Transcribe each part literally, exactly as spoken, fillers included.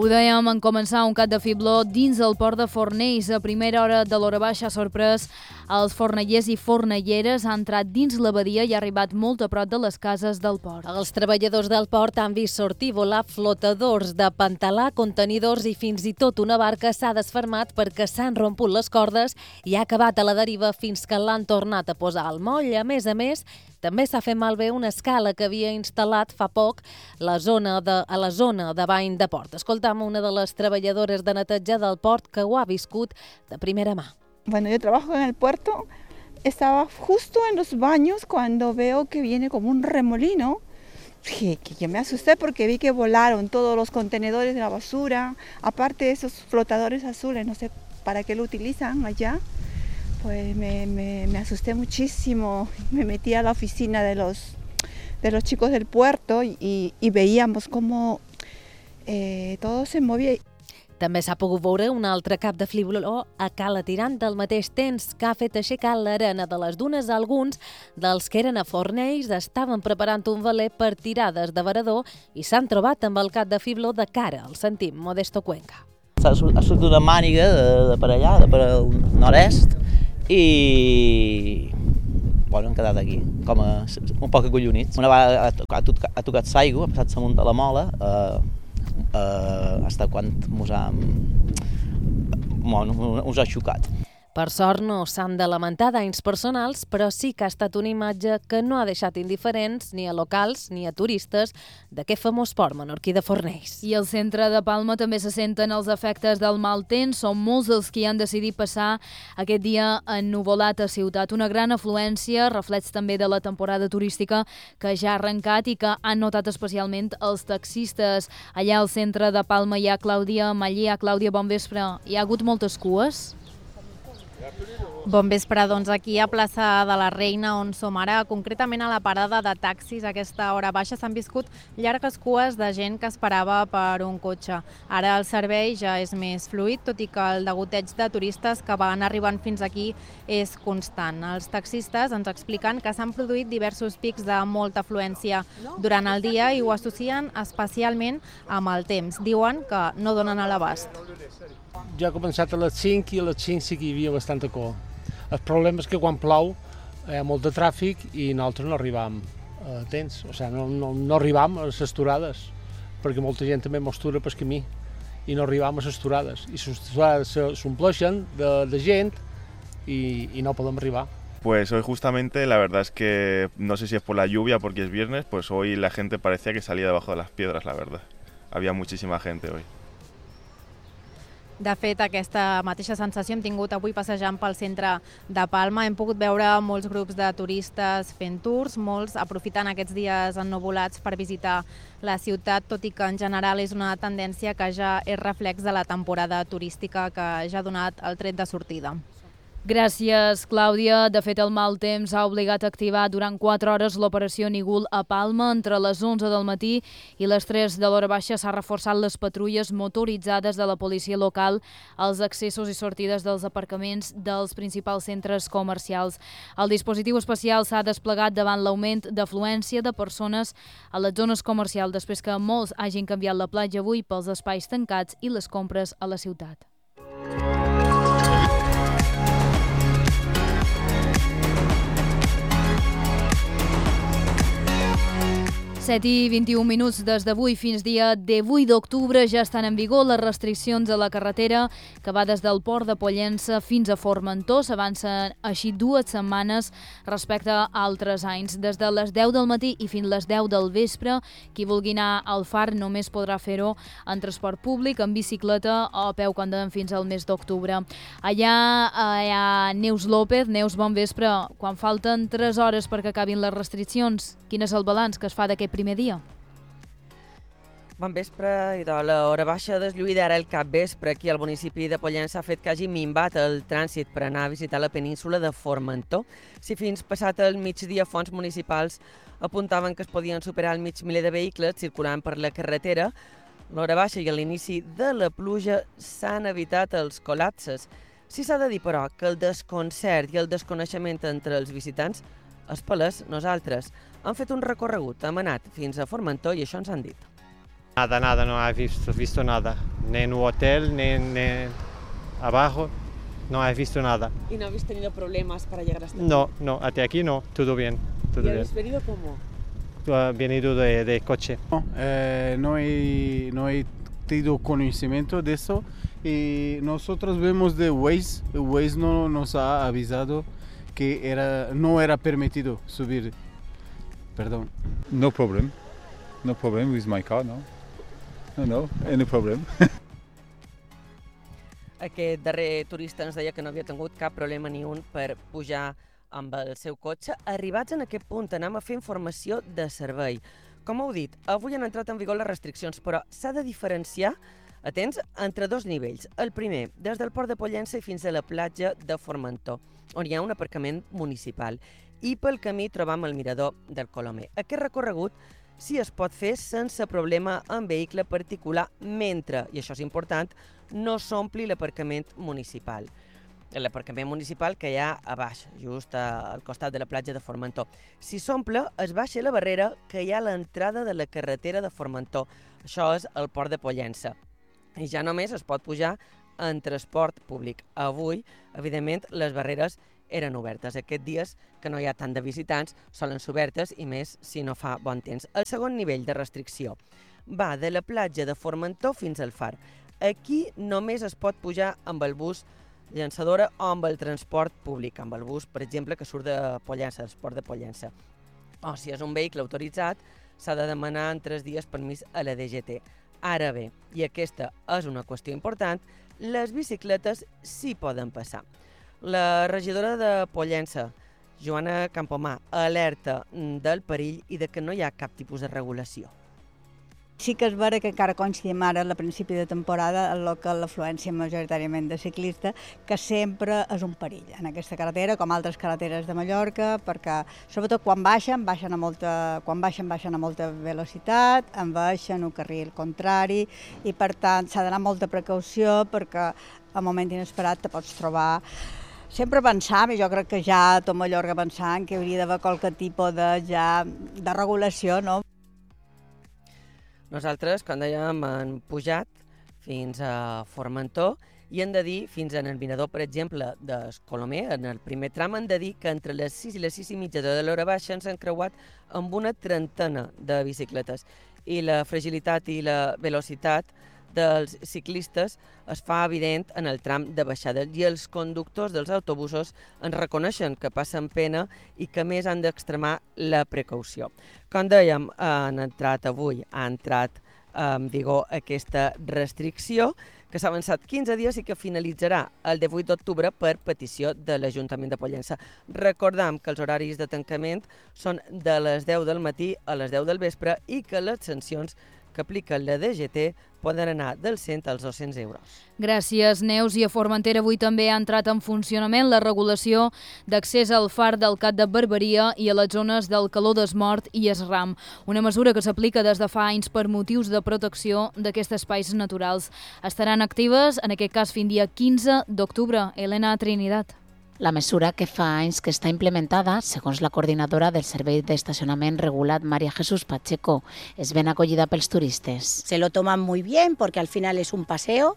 Ho dèiem en començar un cap de fibló dins el port de Fornells. A primera hora de l'hora baixa ha sorprès els fornellers i fornelleres. Ha entrat dins la badia i ha arribat molt a prop de les cases del port. Els treballadors del port han vist sortir volar flotadors de pantalà, contenidors i fins i tot una barca s'ha desfermat perquè s'han romput les cordes i ha acabat a la deriva fins que l'han tornat a posar al moll. A més a més, també s'ha fet malbé una escala que havia instal·lat fa poc la zona de, a la zona de bany de port. Escoltam una de les treballadores de neteja del port que ho ha viscut de primera mà. Bueno, yo trabajo en el puerto, estaba justo en los baños cuando veo que viene como un remolino, que, que yo me asusté porque vi que volaron todos los contenedores de la basura, aparte de esos flotadores azules, no sé para qué lo utilizan allá. Pues me, me, me asusté muchísimo, me metí a la oficina de los, de los chicos del puerto y, y veíamos cómo eh, todo se movía. També s'ha pogut veure un altre cap de fibló a Cala Tirant del mateix temps que ha fet aixecar l'arena de les dunes. Alguns dels que eren a Fornells estaven preparant un veler per tirar des de Varador i s'han trobat amb el cap de fibló de cara. El sentim, Modesto Cuenca. Ha sortit una màniga de, de per allà, de per al nord-est, i bueno, hem quedat aquí, com a, un poc acollonits. Una vegada ha, ha, tocat, ha tocat s'aigua, ha passat samunt de la mola, eh, eh, hasta quan mos ha, bueno, us ha xocat. Per sort no s'han de lamentar danys personals, però sí que ha estat una imatge que no ha deixat indiferents ni a locals ni a turistes d'aquest famós port menorquí de Fornells. I al centre de Palma també se senten els efectes del mal temps. Són molts els qui han decidit passar aquest dia ennuvolat a ciutat. Una gran afluència, reflex també de la temporada turística que ja ha arrencat i que han notat especialment els taxistes. Allà al centre de Palma hi ha Clàudia Mallà. Clàudia, bon vespre. Hi ha hagut moltes cues? Bon vespre, doncs aquí a plaça de la Reina, on som ara, concretament a la parada de taxis, a aquesta hora baixa s'han viscut llargues cues de gent que esperava per un cotxe. Ara el servei ja és més fluid, tot i que el degoteig de turistes que van arribant fins aquí és constant. Els taxistes ens expliquen que s'han produït diversos pics de molta afluència durant el dia i ho associen especialment amb el temps. Diuen que no donen a l'abast. Ja ha començat a les cinc i a les cinc sí que hi havia bastanta cua. El problema és que quan plou hi ha molt de tràfic i nosaltres no arribam a temps, o sigui, no, no, no arribam a les esturades, perquè molta gent també mostura pel camí i no arribam a les esturades. I les esturades s'ompleixen de, de gent y, y no podemos arribar. Pues hoy justamente la verdad es que no sé si es por la lluvia, porque es viernes, pues hoy la gente parecía que salía debajo de las piedras, la verdad. Había muchísima gente hoy. De fet, aquesta mateixa sensació hem tingut avui passejant pel centre de Palma. Hem pogut veure molts grups de turistes fent tours, molts aprofitant aquests dies ennuvolats per visitar la ciutat, tot i que en general és una tendència que ja és reflex de la temporada turística que ja ha donat el tret de sortida. Gràcies, Clàudia. De fet, el mal temps ha obligat a activar durant quatre hores l'operació Nígul a Palma. Entre les onze del matí i les tres de l'hora baixa s'ha reforçat les patrulles motoritzades de la policia local als accessos i sortides dels aparcaments dels principals centres comercials. El dispositiu especial s'ha desplegat davant l'augment d'afluència de persones a les zones comercials després que molts hagin canviat la platja avui pels espais tancats i les compres a la ciutat. set i vint-i-un minuts des d'avui fins dia divuit d'octubre ja estan en vigor les restriccions a la carretera que va des del port de Pollença fins a Formentor. S'avancen així dues setmanes respecte a altres anys. Des de les deu del matí i fins les deu del vespre, qui vulgui anar al far només podrà fer-ho en transport públic, en bicicleta o a peu quan quedem fins al mes d'octubre. Allà eh, hi ha Neus López. Neus, bon vespre. Quan falten tres hores perquè acabin les restriccions, quin és el balanç que es fa d'aquest primer dia? Bon vespre, i de l'hora baixa deslluïda ara el capvespre aquí al municipi de Pollença ha fet que hagi minvat el trànsit per anar a visitar la península de Formentor. Si fins passat el migdia fonts municipals apuntaven que es podien superar el mig miler de vehicles circulant per la carretera, l'hora baixa i a l'inici de la pluja s'han evitat els col·lapses. Sí s'ha de dir, però, que el desconcert i el desconeixement entre els visitants és palès nosaltres. Han fet un recorregut, hem anat fins a Formentor i això ens han dit. Nada, nada, no he visto, visto nada. Ni en un hotel, ni, ni abajo, no he visto nada. ¿Y no habéis tenido problemas para llegar hasta aquí? No, no, hasta aquí no, todo bien. Todo ¿Y bien. habéis venido cómo? Uh, venido de, de coche. No, eh, no, he, no he tenido conocimiento de eso y nosotros vemos de Waze, Waze no nos ha avisado que era, no era permitido subir. Perdón. No problem. No problem with my car, no. No, no, any problem. Aquest darrer turista ens deia que no havia tingut cap problema ni un per pujar amb el seu cotxe. Arribats en aquest punt, anem a fer informació de servei. Com heu dit, avui han entrat en vigor les restriccions, però s'ha de diferenciar, atents, entre dos nivells. El primer, des del port de Pollença i fins a la platja de Formentor, on hi ha un aparcament municipal. I pel camí trobam el mirador del Colomer. Aquest recorregut sí es pot fer sense problema en vehicle particular mentre, i això és important, no s'ompli l'aparcament municipal. L'aparcament municipal que hi ha a baix, just al costat de la platja de Formentor. Si s'omple, es baixa la barrera que hi ha a l'entrada de la carretera de Formentor. Això és el port de Pollença. I ja només es pot pujar en transport públic. Avui, evidentment, les barreres eren obertes. Aquests dies que no hi ha tant de visitants solen ser obertes i més si no fa bon temps. El segon nivell de restricció va de la platja de Formentor fins al far. Aquí només es pot pujar amb el bus llançadora o amb el transport públic, amb el bus, per exemple, que surt de Pollença, del port de Pollença. O si és un vehicle autoritzat, s'ha de demanar en tres dies permís a la D G T. Ara bé, i aquesta és una qüestió important, les bicicletes sí poden passar. La regidora de Pollença, Joana Campomà, alerta del perill i de que no hi ha cap tipus de regulació. Sí que és vera que encara coincidim ara al principi de temporada en el que l'afluència majoritàriament de ciclistes, que sempre és un perill en aquesta carretera, com altres carreteres de Mallorca, perquè sobretot quan baixen, baixen a molta, quan baixen, baixen a molta velocitat, en baixen un carril contrari i per tant s'ha d'anar amb molta precaució perquè a un moment inesperat te pots trobar. Sempre pensam, i jo crec que ja tot Mallorca pensant que hauria d'haver qualque tipus de, ja, de regulació, no? Nosaltres, com dèiem, hem pujat fins a Formentor i hem de dir, fins en el mirador, per exemple, del Colomer, en el primer tram, hem de dir que entre les sis i les sis i mitja de l'hora baixa ens han creuat amb una trentena de bicicletes. I la fragilitat i la velocitat dels ciclistes es fa evident en el tram de baixada i els conductors dels autobusos ens reconeixen que passen pena i que més han d'extremar la precaució. Com dèiem, han entrat avui, ha entrat en vigor aquesta restricció que s'ha avançat quinze dies i que finalitzarà el divuit d'octubre per petició de l'Ajuntament de Pollença. Recordam que els horaris de tancament són de les deu del matí a les deu del vespre i que les sancions que aplica la D G T poden anar dels cent als dos-cents euros. Gràcies, Neus. I a Formentera avui també ha entrat en funcionament la regulació d'accés al far del Cap de Barberia i a les zones del Caló d'Esmort i Esram. Una mesura que s'aplica des de fa anys per motius de protecció d'aquests espais naturals. Estaran actives, en aquest cas, fins dia quinze d'octubre. Elena Trinidad. La mesura, que fa anys que està implementada, segons la coordinadora del Servei d'Estacionament Regulat, María Jesús Pacheco, és ben acollida pels turistes. Se lo toman muy bien porque al final es un paseo,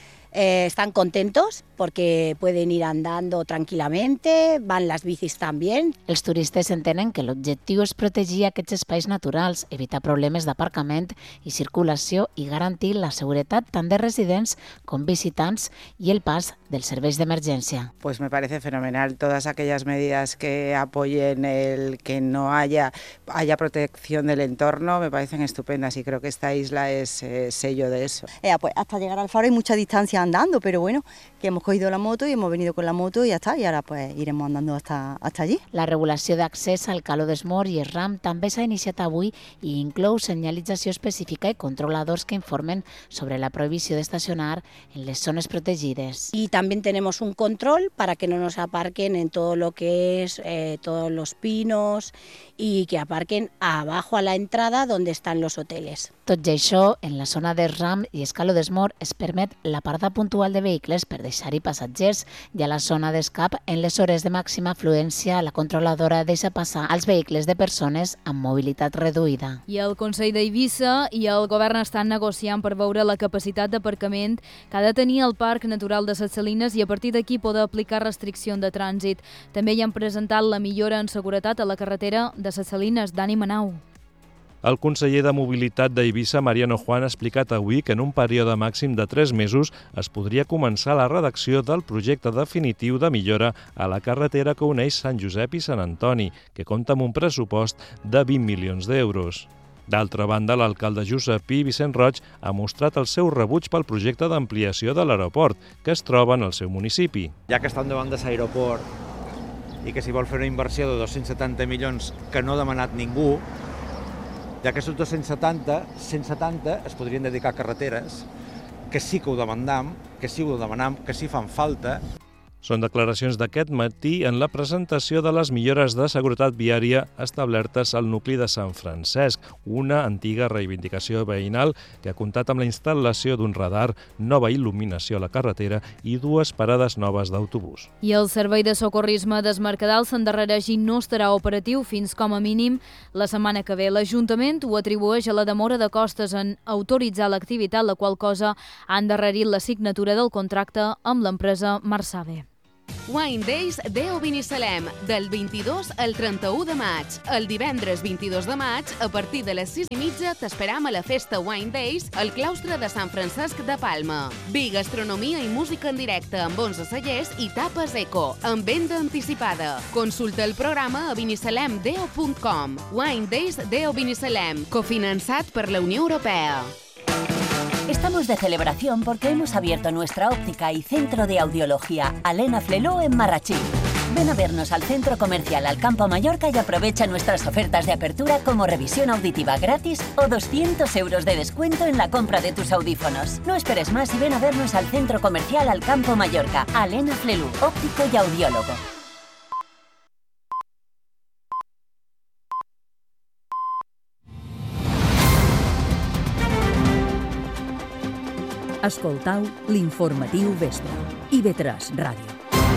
eh, están contentos porque pueden ir andando tranquilamente, van las bicis también. Els turistes entenen que l'objectiu és protegir aquests espais naturals, evitar problemes d'aparcament i circulació i garantir la seguretat tant de residents com visitants i el pas dels serveis d'emergència. Pues me parece fenomenal todas aquellas medidas que apoyen el que no haya, haya protección del entorno, me parecen estupendas y creo que esta isla es eh, sello de eso. Eh, pues hasta llegar al faro hay mucha distancia andando, pero bueno, que hemos cogido la moto y hemos venido con la moto y ya está, y ahora pues iremos andando hasta, hasta allí. La regulació d'accés al Caló d'Esmort i Esram també s'ha iniciat avui i inclou senyalització específica i controladors que informen sobre la prohibició d'estacionar en les zones protegides. Y también tenemos un control para que no nos aparquen en todo lo que es eh, todos los pinos y que aparquen abajo a la entrada donde están los hoteles. Tot i això, en la zona de Ram i Escalo d'Esmor es permet la parada puntual de vehicles per deixar-hi passatgers i a la zona d'escap, en les hores de màxima afluència, la controladora deixa passar els vehicles de persones amb mobilitat reduïda. I el Consell d'Eivissa i el govern estan negociant per veure la capacitat d'aparcament que ha de tenir el Parc Natural de Ses Salines i a partir d'aquí poder aplicar restriccions de trànsit. També hi han presentat la millora en seguretat a la carretera de Ses Salines. Dani Manau. El conseller de Mobilitat d'Eivissa, Mariano Juan, ha explicat avui que en un període màxim de tres mesos es podria començar la redacció del projecte definitiu de millora a la carretera que uneix Sant Josep i Sant Antoni, que compta amb un pressupost de vint milions d'euros. D'altra banda, l'alcalde Josepí, Vicent Roig, ha mostrat el seu rebuig pel projecte d'ampliació de l'aeroport, que es troba en el seu municipi. Ja que estan davant de l'aeroport i que s'hi vol fer una inversió de dos-cents setanta milions que no ha demanat ningú, ja que aquests dos-cents setanta, cent setanta es podrien dedicar a carreteres, que sí que ho demandam, que sí que ho demanam, que sí fan falta. Són declaracions d'aquest matí en la presentació de les millores de seguretat viària establertes al nucli de Sant Francesc, una antiga reivindicació veïnal que ha comptat amb la instal·lació d'un radar, nova il·luminació a la carretera i dues parades noves d'autobús. I el servei de socorrisme d'Esmercadal s'endarrereix i no estarà operatiu fins com a mínim la setmana que ve. L'Ajuntament ho atribueix a la demora de costes en autoritzar l'activitat, la qual cosa ha endarrerit la signatura del contracte amb l'empresa Marsave. Wine Days Deo Binissalem, del vint-i-dos al trenta-u de maig. El divendres vint-i-dos de maig, a partir de les sis i mitja, t'esperam a la festa Wine Days al claustre de Sant Francesc de Palma. Vi, gastronomia i música en directe amb onze cellers i tapes eco, amb venda anticipada. Consulta el programa a binissalem deo punt com. Wine Days Deo Binissalem, cofinançat per la Unió Europea. Estamos de celebración porque hemos abierto nuestra óptica y centro de audiología Alena Fleló en Marrachí. Ven a vernos al Centro Comercial Alcampo Mallorca y aprovecha nuestras ofertas de apertura como revisión auditiva gratis o doscientos euros de descuento en la compra de tus audífonos. No esperes más y ven a vernos al Centro Comercial Alcampo Mallorca. Alena Flelú, óptico y audiólogo. Escoltau l'informatiu vespre. I ve tres Ràdio.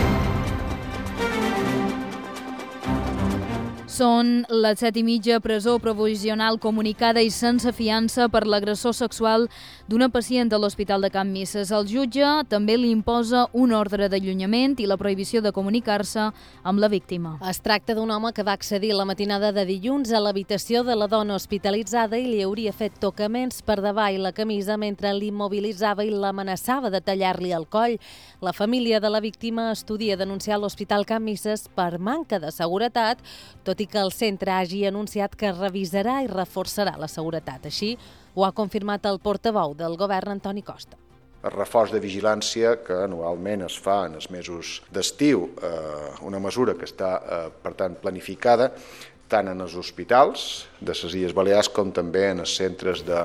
Són les set i mitja, presó provisional comunicada i sense fiança per l'agressor sexual d'una pacient de l'Hospital de Can Misses. El jutge també li imposa un ordre d'allunyament i la prohibició de comunicar-se amb la víctima. Es tracta d'un home que va accedir la matinada de dilluns a l'habitació de la dona hospitalitzada i li hauria fet tocaments per davall la camisa mentre l'immobilitzava i l'amenaçava de tallar-li el coll. La família de la víctima estudia denunciar l'Hospital Can Misses per manca de seguretat, tot i que el centre hagi anunciat que revisarà i reforçarà la seguretat. Així ho ha confirmat el portaveu del govern, Antoni Costa. El reforç de vigilància que anualment es fa en els mesos d'estiu, una mesura que està, per tant, planificada tant en els hospitals de les Illes Balears com també en els centres de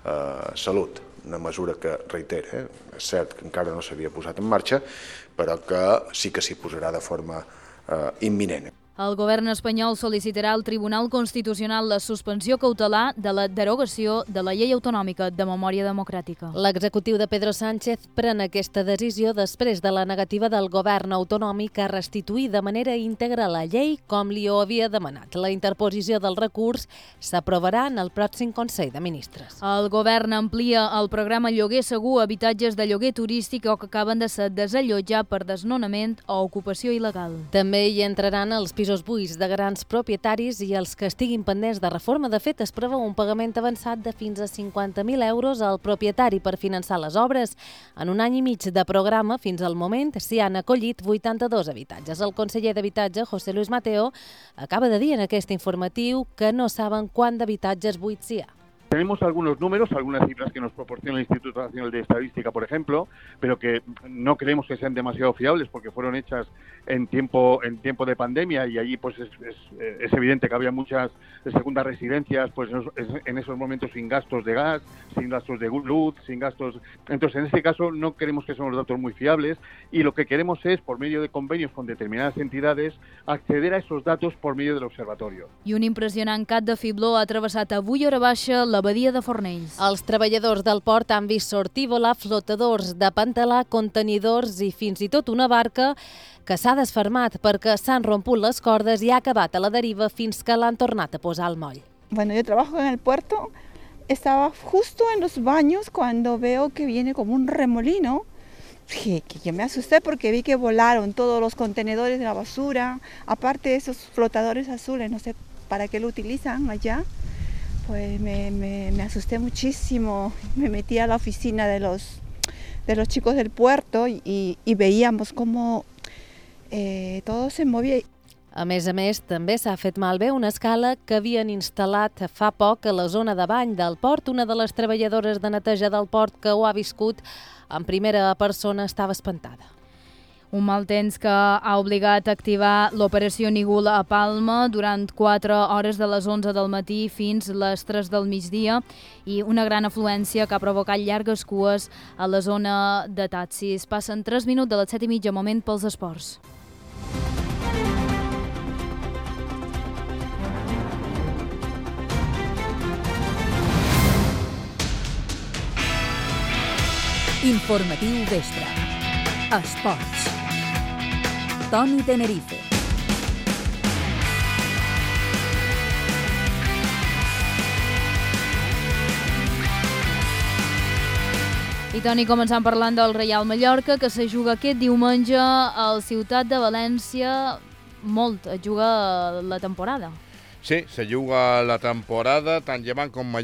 salut. Una mesura que, reitera, eh, és cert que encara no s'havia posat en marxa, però que sí que s'hi posarà de forma eh, imminent. El govern espanyol sol·licitarà al Tribunal Constitucional la suspensió cautelar de la derogació de la llei autonòmica de memòria democràtica. L'executiu de Pedro Sánchez pren aquesta decisió després de la negativa del govern autonòmic a restituir de manera íntegra la llei com li ho havia demanat. La interposició del recurs s'aprovarà en el pròxim Consell de Ministres. El govern amplia el programa Lloguer Segur a habitatges de lloguer turístic o que acaben de ser desallotjats per desnonament o ocupació il·legal. També hi entraran els pisos buits de grans propietaris i els que estiguin pendents de reforma. De fet, es preveu un pagament avançat de fins a cinquanta mil euros al propietari per finançar les obres. En un any i mig de programa, fins al moment, s'hi han acollit vuitanta-dos habitatges. El conseller d'Habitatge, José Luis Mateo, acaba de dir en aquest informatiu que no saben quant d'habitatges buits hi ha. Tenemos algunos números, algunas cifras que nos proporciona el Instituto Nacional de Estadística, por ejemplo, pero que no creemos que sean demasiado fiables porque fueron hechas en tiempo en tiempo de pandemia y allí pues es, es, es evidente que había muchas segundas residencias pues en esos momentos sin gastos de gas, sin gastos de luz, sin gastos... Entonces, en este caso no creemos que son los datos muy fiables y lo que queremos es, por medio de convenios con determinadas entidades, acceder a esos datos por medio del observatorio. I un impressionant cat de fibló ha travessat avui hora baixa la la badia de Fornells. Els treballadors del port han vist sortir volar flotadors de pantalà, contenidors i fins i tot una barca que s'ha desfermat perquè s'han romput les cordes i ha acabat a la deriva fins que l'han tornat a posar al moll. Bueno, yo trabajo en el puerto, estaba justo en los baños cuando veo que viene como un remolino. Que, que yo me asusté porque vi que volaron todos los contenedores de la basura, aparte de esos flotadores azules, no sé para qué lo utilizan allá, pues me, me, me asusté muchísimo. Me metí a la oficina de los, de los chicos del puerto y, y veíamos cómo eh, todo se movía. A més a més, també s'ha fet malbé una escala que havien instal·lat fa poc a la zona de bany del port. Una de les treballadores de neteja del port que ho ha viscut en primera persona estava espantada. Un mal temps que ha obligat a activar l'operació Nígul a Palma durant quatre hores de les onze del matí fins les tres del migdia i una gran afluència que ha provocat llargues cues a la zona de taxis. Passen tres minuts de les set i mitja, moment pels esports. Informatiu Vespre. Esports. Toni Tenerife. I Toni, començant parlant del Reial Mallorca, que se juga aquest diumenge al Ciutat de València. Molt, es juga la temporada. Sí, se juga la temporada, tant Llevant com Mallorca.